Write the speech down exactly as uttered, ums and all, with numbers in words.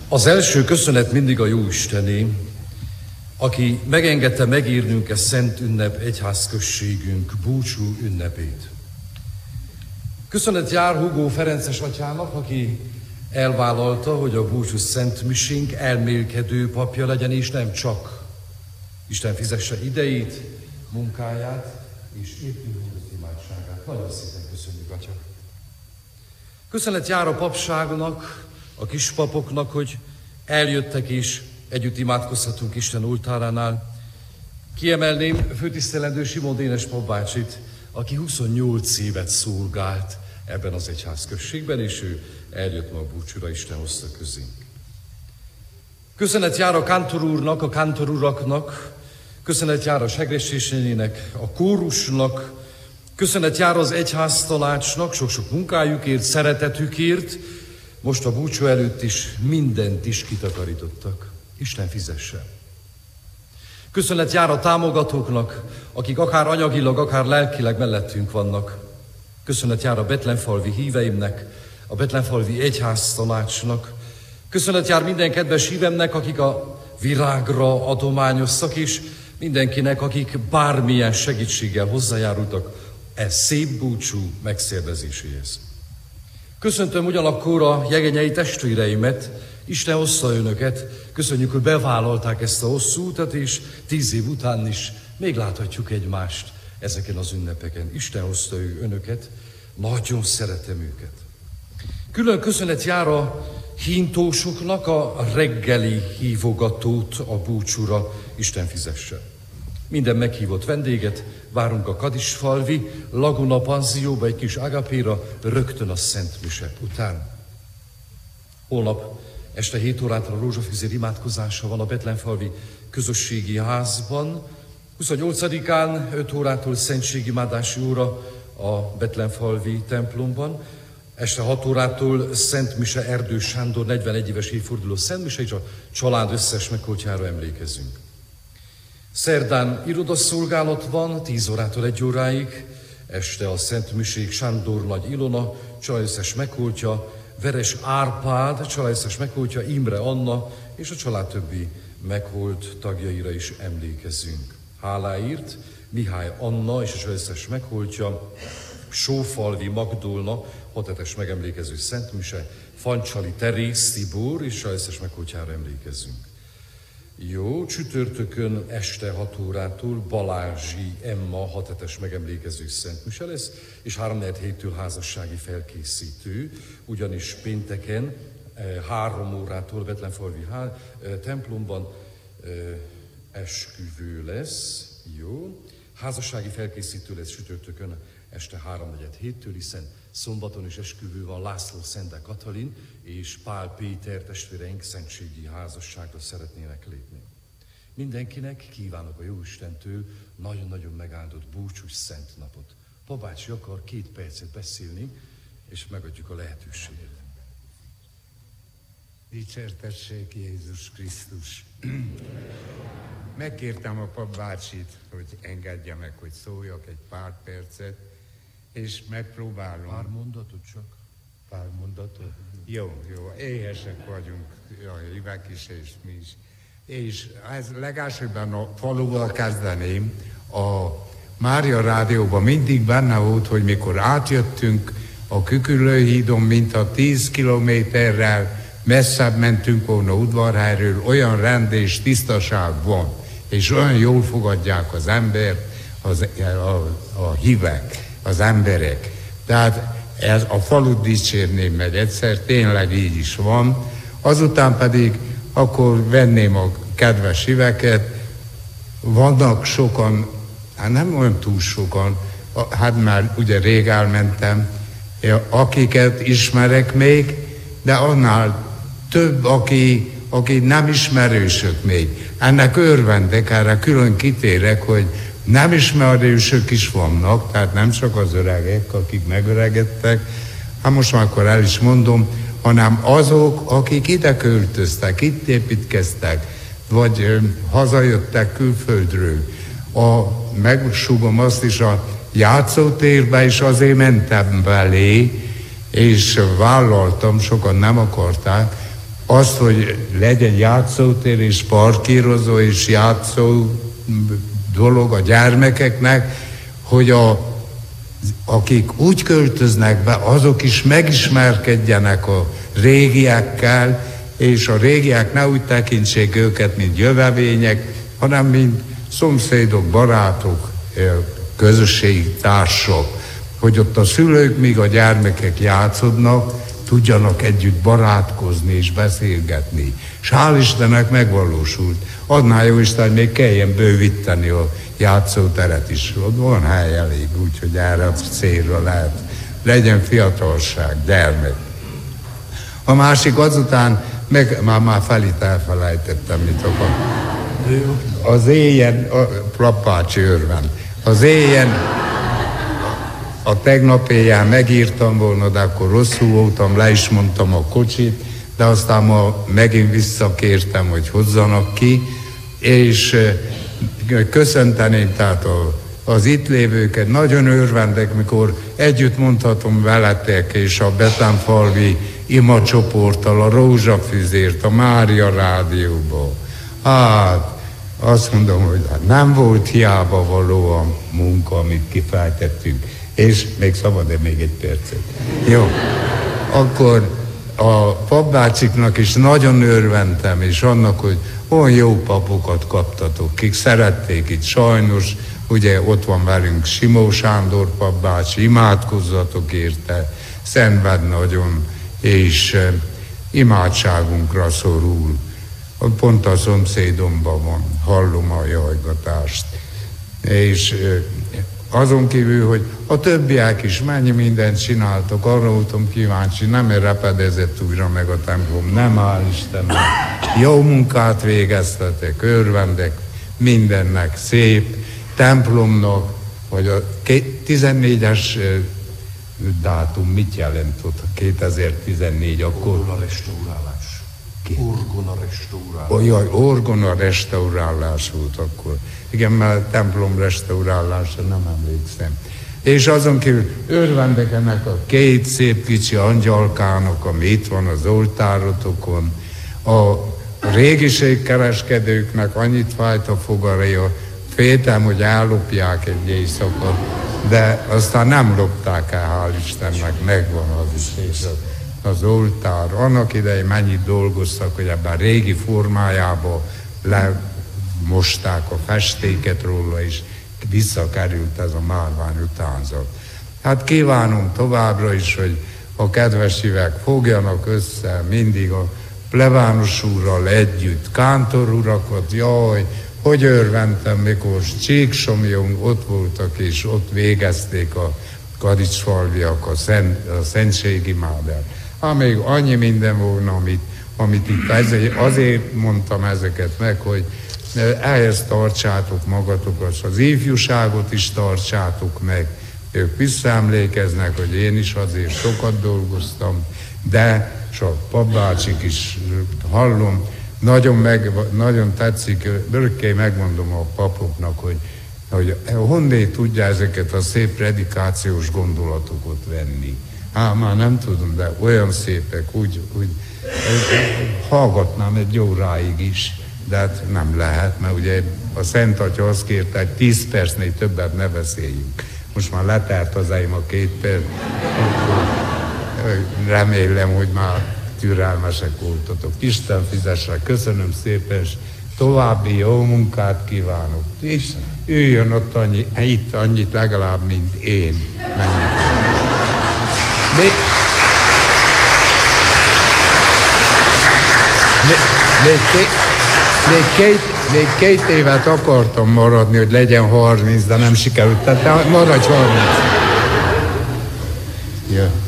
Az első köszönet mindig a Jóistené, aki megengedte megírnünk ezt szent ünnep egyházközségünk búcsú ünnepét. Köszönet jár Hugó Ferences atyának, aki elvállalta, hogy a búcsú szent misénk elmélkedő papja legyen, és nem csak. Isten fizesse idejét, munkáját és értünk imádságát. Nagyon szépen köszönjük, atya. Köszönet jár a papságnak, a kispapoknak, hogy eljöttek és együtt imádkozhatunk Isten oltáránál. Kiemelném főtisztelendő Simon Dénes papbácsit, aki huszonnyolc évet szolgált ebben az egyházközségben, és ő eljött ma a búcsúra, Isten hozta közénk. Köszönet jár a kántor úrnak, a kántor uraknak, köszönet jár a segrestésénének, a kórusnak, köszönet jár az egyháztanácsnak, sok-sok munkájukért, szeretetükért, most a búcsú előtt is mindent is kitakarítottak. Isten fizesse. Köszönet jár a támogatóknak, akik akár anyagilag, akár lelkileg mellettünk vannak. Köszönet jár a Betlenfalvi híveimnek, a Betlenfalvi egyháztanácsnak. Köszönet jár minden kedves hívemnek, akik a virágra adományoztak, és mindenkinek, akik bármilyen segítséggel hozzájárultak e szép búcsú megszervezéséhez. Köszöntöm ugyanakkor a jegenyei testvéreimet, Isten hozta önöket, köszönjük, hogy bevállalták ezt a hosszú utat, és tíz év után is még láthatjuk egymást ezeken az ünnepeken. Isten hozta ő önöket, nagyon szeretem őket. Külön köszönet jár a hintósoknak, a reggeli hívogatót a búcsúra, Isten fizesse. Minden meghívott vendéget várunk a Kadisfalvi Laguna panzióba, egy kis agapéra, rögtön a Szent Mise után. Holnap este hét órától a rózsafüzér imádkozása van a Betlenfalvi közösségi házban. huszonnyolcadikán öt órától szentségimádási óra a Betlenfalvi templomban. Este hat órától Szent Mise Erdő Sándor negyvenegy éves évforduló Szent Mise, és a család összes megholtjára emlékezünk. Szerdán irodaszolgálat van, tíz órától egy óráig, este a Szent Misék Sándor Nagy Ilona, család összes megholtja, Veres Árpád, család összes megholtja, Imre Anna, és a család többi megholt tagjaira is emlékezünk. Háláért Mihály Anna és a család összes megholtja, Sófalvi Magdolna, hatetes megemlékező Szent Mise, Fancsali Terész Tibor és a összes megholtjára emlékezünk. Jó, csütörtökön este hat órától Balázsi Emma hatetes megemlékező Szent Mise lesz, és háromnegyed héttől házassági felkészítő, ugyanis pénteken három órától Betlenfalvi templomban esküvő lesz. Jó, házassági felkészítő lesz csütörtökön este háromnegyed héttől, hiszen szombaton is esküvő van, László Szende Katalin és Pál Péter testvéreink szentségi házasságra szeretnének lépni. Mindenkinek kívánok a Jóistentől nagyon-nagyon megáldott búcsús szent napot. Papácsi akar két percet beszélni, és megadjuk a lehetőséget. Dicsértessék Jézus Krisztus! Megkértem a papbácsit, hogy engedje meg, hogy szóljak egy pár percet, és megpróbálom. Pár mondatot csak? Pár mondatot? Jó, jó, éhesek vagyunk, a hívek is, és mi is. És ez legelsőben a faluval kezdeném. A Mária Rádióban mindig benne volt, hogy mikor átjöttünk a Küküllőhídon, mint a tíz kilométerrel messzebb mentünk volna Udvarhelyről, olyan rend és tisztaság van, és olyan jól fogadják az embert, az, a, a hívek, az emberek. Tehát ez a falut dicsérném meg egyszer, tényleg így is van. Azután pedig akkor venném a kedves híveket, vannak sokan, hát nem olyan túl sokan, hát már ugye rég elmentem, akiket ismerek még, de annál több, aki, aki nem ismerősök még. Ennek örvendek, erre külön kitérek, hogy nem ismerősök is vannak, tehát nem csak az öregek, akik megöregedtek, hát most már akkor el is mondom, hanem azok, akik ide költöztek, itt építkeztek, vagy ö, hazajöttek külföldről. A, megsugom azt is, a játszótérbe is azért mentem belé, és vállaltam, sokan nem akarták, azt, hogy legyen játszótér és parkírozó és játszó dolog a gyermekeknek, hogy a, akik úgy költöznek be, azok is megismerkedjenek a régiekkel, és a régiek ne úgy tekintsék őket, mint jövevények, hanem mint szomszédok, barátok, közösségi társak, hogy ott a szülők, míg a gyermekek játszodnak, tudjanak együtt barátkozni és beszélgetni. És hál' Istennek megvalósult. Adná jó Isten, hogy még kelljen bővíteni a játszóteret is. Ott van hely elég, úgyhogy erre a célra lehet. Legyen fiatalság, gyermek. A másik azután, meg már, már felét elfelejtettem, mit akar. Az éjjel, a Plappácsi örvend, az éjjel, a tegnap éjjel megírtam volna, de akkor rosszul voltam, le is mondtam a kocsit, de aztán ma megint visszakértem, hogy hozzanak ki, és köszönteném tehát a, az itt lévőket. Nagyon örvendek, mikor együtt mondhatom veletek, és a Betlenfalvi imacsoporttal, a Rózsafüzért, a Mária Rádióba. Hát, azt mondom, hogy nem volt hiába való a munka, amit kifejtettünk. És még szabad-e még egy percet? Jó, akkor a papbácsiknak is nagyon örventem, és annak, hogy olyan jó papokat kaptatok, kik szerették itt. Sajnos, ugye ott van velünk Simó Sándor papbácsi, imádkozzatok érte, szenved nagyon, és eh, imádságunkra szorul. Pont a szomszédomban van, hallom a jajgatást. És eh, azon kívül, hogy a többiek is mennyi mindent csináltak, arra voltam kíváncsi, nem repedezett újra meg a templom, nem áll Istennek. Jó munkát végeztetek, örvendek mindennek, szép templomnak, vagy a tizennégyes dátum mit jelent ott, kétezer-tizennégy akkor? Orgona restaurálás. Ki? Orgona restaurálás. Oh, jaj, orgona restaurálás volt akkor. Igen, mert templom restaurálása nem emlékszem. És azon kívül örvendek ennek a két szép kicsi angyalkának, ami itt van az oltárotokon. A régiségkereskedőknek annyit fájt a fogarja, féltem, hogy ellopják egy éjszaka, de aztán nem lopták el, hál' Istennek, megvan az is, és az oltár. Annak idején mennyit dolgoztak, hogy ebben régi formájába lemosták a festéket róla, és visszakerült ez a márvány utánzat. Hát kívánom továbbra is, hogy a kedves szívek fogjanak össze mindig a plebános úrral együtt, kántor urakat, jaj, hogy örventem, mikor Csíksomlyón ott voltak, és ott végezték a kadicsfalviak a, szent, a szentségimádát. Hát még annyi minden volna, amit, amit itt ezért, azért mondtam ezeket meg, hogy ehhez tartsátok magatokat, az ifjúságot is tartsátok meg. Ők visszaemlékeznek, hogy én is azért sokat dolgoztam, de és a papbácsik is hallom, nagyon, meg, nagyon tetszik, örökké megmondom a papoknak, hogy, hogy honnét tudja ezeket a szép predikációs gondolatokat venni. Á, már nem tudom, de olyan szépek, úgy, úgy hallgatnám egy óráig is, de hát nem lehet, mert ugye a Szent Atya azt kérte, hogy tíz percnél többet ne beszéljünk. Most már letelt az eim a két perc. Remélem, hogy már türelmesek voltatok. Isten fizesse, köszönöm szépen, és további jó munkát kívánok. És üljön ott annyi, itt annyit legalább, mint én. Még, még, két, még, két, még két évet akartam maradni, hogy legyen harminc, de nem sikerült. Tehát maradj harminc. Ja.